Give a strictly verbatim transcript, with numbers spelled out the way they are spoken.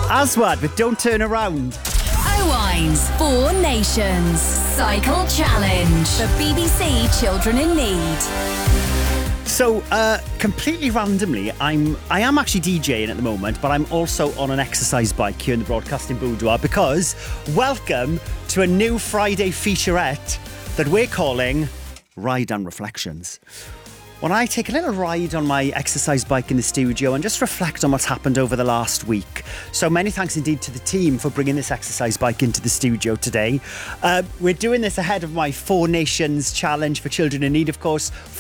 Aswad with Don't Turn Around. Owine's Four Nations Cycle Challenge for B B C Children in Need. So, uh, completely randomly, I'm I am actually DJing at the moment, but I'm also on an exercise bike here in the broadcasting boudoir because welcome to a new Friday featurette that we're calling Ride and Reflections. When I take a little ride on my exercise bike in the studio and just reflect on what's happened over the last week. So many thanks indeed to the team for bringing this exercise bike into the studio today. Uh, we're doing this ahead of my Four Nations Challenge for Children in Need, of course.